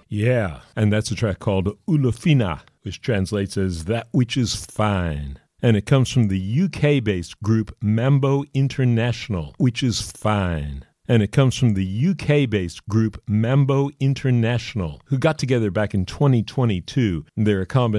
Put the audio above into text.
Yeah, and that's a track called Ulufina, which translates as That Which Is Fine. And it comes from the UK-based group Mambo International, which is fine. And it comes from the UK-based group Mambo International, who got together back in 2022. They're a combination